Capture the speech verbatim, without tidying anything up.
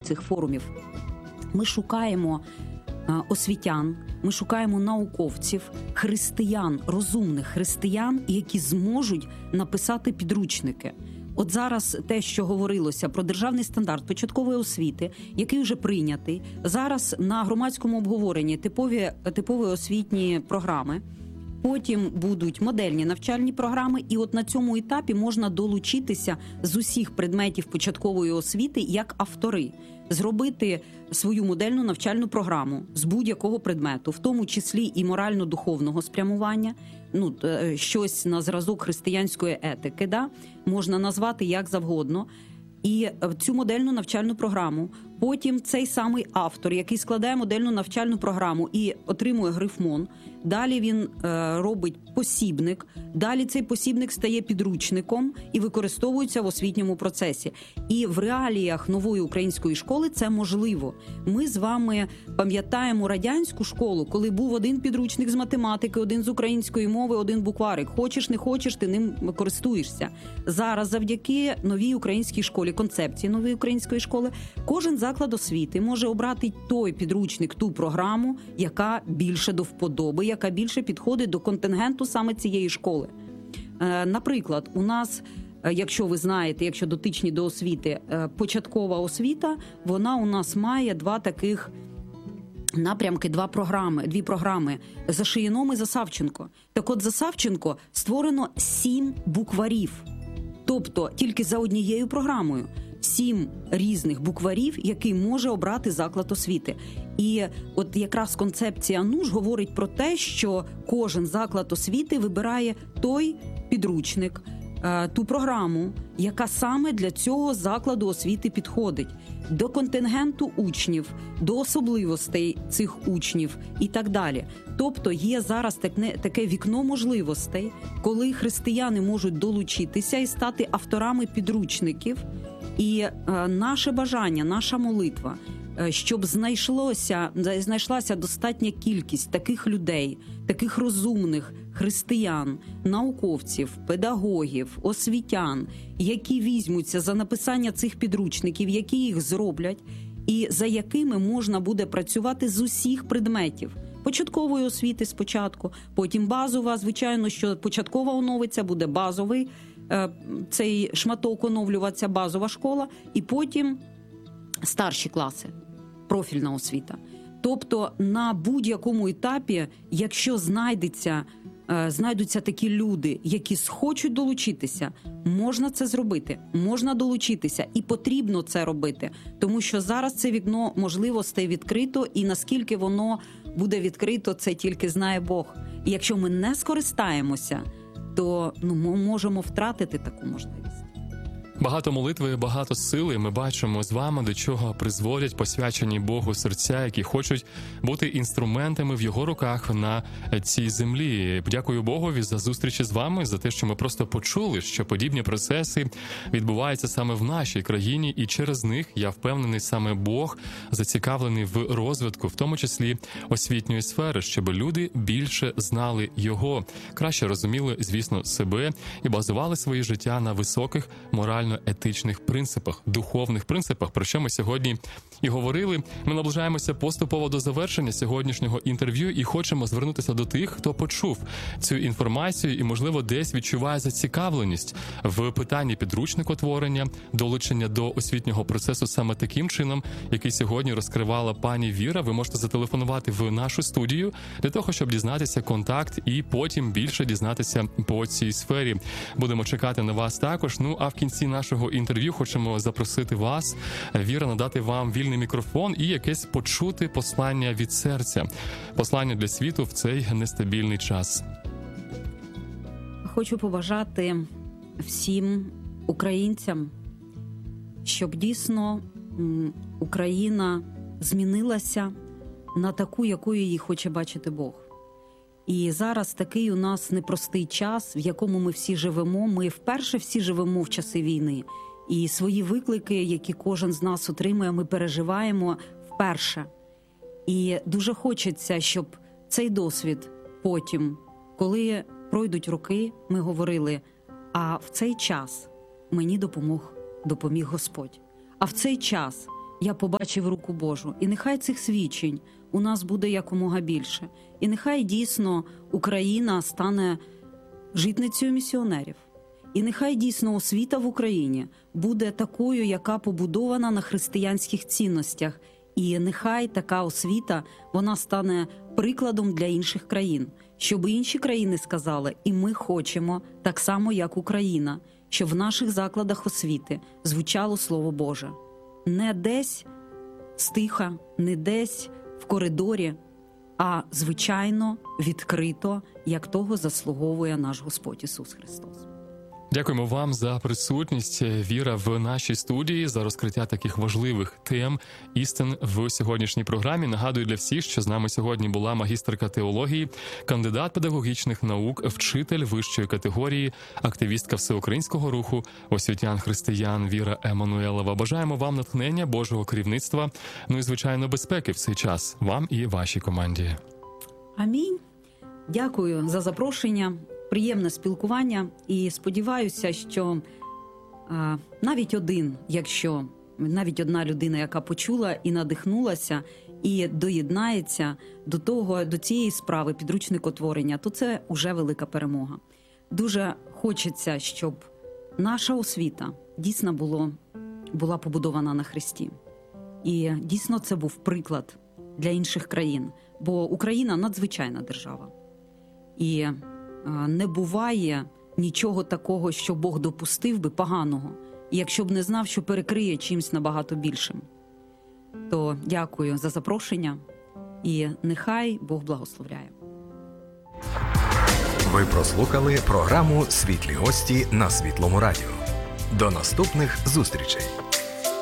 цих форумів. Ми шукаємо освітян, ми шукаємо науковців, християн, розумних християн, які зможуть написати підручники. От зараз те, що говорилося про державний стандарт початкової освіти, який вже прийнятий, зараз на громадському обговоренні типові, типові освітні програми, потім будуть модельні навчальні програми, і от на цьому етапі можна долучитися з усіх предметів початкової освіти як автори, зробити свою модельну навчальну програму з будь-якого предмету, в тому числі і морально-духовного спрямування, ну, щось на зразок християнської етики, да? Можна назвати як завгодно. І цю модельну навчальну програму потім цей самий автор, який складає модельну навчальну програму і отримує грифмон, далі він е, робить посібник, далі цей посібник стає підручником і використовується в освітньому процесі. І в реаліях нової української школи це можливо. Ми з вами пам'ятаємо радянську школу, коли був один підручник з математики, один з української мови, один букварик. Хочеш, не хочеш, ти ним користуєшся. Зараз завдяки новій українській школі, концепції нової української школи, кожен заклад освіти може обрати той підручник, ту програму, яка більше до вподоби, яка більше підходить до контингенту саме цієї школи. Наприклад, у нас, якщо ви знаєте, якщо дотичні до освіти, початкова освіта, вона у нас має два таких напрямки, два програми, дві програми – за Шияном і за Савченко. Так от за Савченко створено сім букварів. Тобто тільки за однією програмою сім різних букварів, які може обрати заклад освіти. І от якраз концепція НУШ говорить про те, що кожен заклад освіти вибирає той підручник, ту програму, яка саме для цього закладу освіти підходить, до контингенту учнів, до особливостей цих учнів і так далі. Тобто є зараз таке, таке вікно можливостей, коли християни можуть долучитися і стати авторами підручників. І е, наше бажання, наша молитва, е, щоб знайшлося, знайшлася достатня кількість таких людей, таких розумних християн, науковців, педагогів, освітян, які візьмуться за написання цих підручників, які їх зроблять, і за якими можна буде працювати з усіх предметів. Початкової освіти спочатку, потім базова, звичайно, що початкова оновиться, буде базовий, цей шматок оновлюватися, базова школа, і потім старші класи, профільна освіта. Тобто на будь-якому етапі, якщо знайдеться, знайдуться такі люди, які схочуть долучитися, можна це зробити, можна долучитися і потрібно це робити, тому що зараз це вікно можливостей відкрито, і наскільки воно буде відкрито, це тільки знає Бог. І якщо ми не скористаємося, то ну, ми можемо втратити таку можливість. Багато молитви, багато сили ми бачимо з вами, до чого призводять посвячені Богу серця, які хочуть бути інструментами в його руках на цій землі. Дякую Богові за зустрічі з вами, за те, що ми просто почули, що подібні процеси відбуваються саме в нашій країні, і через них, я впевнений, саме Бог зацікавлений в розвитку, в тому числі освітньої сфери, щоб люди більше знали його, краще розуміли, звісно, себе і базували своє життя на високих моральних етичних принципах, духовних принципах, про що ми сьогодні і говорили. Ми наближаємося поступово до завершення сьогоднішнього інтерв'ю і хочемо звернутися до тих, хто почув цю інформацію і, можливо, десь відчуває зацікавленість в питанні підручникотворення, долучення до освітнього процесу саме таким чином, який сьогодні розкривала пані Віра. Ви можете зателефонувати в нашу студію для того, щоб дізнатися контакт і потім більше дізнатися по цій сфері. Будемо чекати на вас також. Ну, а в кінці нашого інтерв'ю хочемо запросити вас, Віра, надати вам вільний мікрофон і якесь почути послання від серця. Послання для світу в цей нестабільний час. Хочу побажати всім українцям, щоб дійсно Україна змінилася на таку, якою її хоче бачити Бог. І зараз такий у нас непростий час, в якому ми всі живемо. Ми вперше всі живемо в часи війни. І свої виклики, які кожен з нас отримує, ми переживаємо вперше. І дуже хочеться, щоб цей досвід потім, коли пройдуть роки, ми говорили, а в цей час мені допомог, допоміг Господь. А в цей час я побачив руку Божу. І нехай цих свідчень у нас буде якомога більше. І нехай дійсно Україна стане житницею місіонерів. І нехай дійсно освіта в Україні буде такою, яка побудована на християнських цінностях. І нехай така освіта, вона стане прикладом для інших країн. Щоб інші країни сказали, і ми хочемо, так само як Україна, щоб в наших закладах освіти звучало Слово Боже. Не десь стиха, не десь в коридорі, а звичайно, відкрито, як того заслуговує наш Господь Ісус Христос. Дякуємо вам за присутність, Віра, в нашій студії, за розкриття таких важливих тем, істин в сьогоднішній програмі. Нагадую для всіх, що з нами сьогодні була магістерка теології, кандидат педагогічних наук, вчитель вищої категорії, активістка всеукраїнського руху освітян-християн Віра Еммануелова. Бажаємо вам натхнення, Божого керівництва, ну і, звичайно, безпеки в цей час вам і вашій команді. Амінь. Дякую за запрошення. Приємне спілкування, і сподіваюся, що а, навіть один, якщо навіть одна людина, яка почула і надихнулася, і доєднається до того, до цієї справи підручникотворення, то це уже велика перемога. Дуже хочеться, щоб наша освіта дійсно було, була побудована на Христі. І дійсно це був приклад для інших країн, бо Україна надзвичайна держава. І не буває нічого такого, що Бог допустив би поганого, і якщо б не знав, що перекриє чимсь набагато більшим. То дякую за запрошення, і нехай Бог благословляє. Ви прослухали програму «Світлі гості» на Світлому радіо. До наступних зустрічей!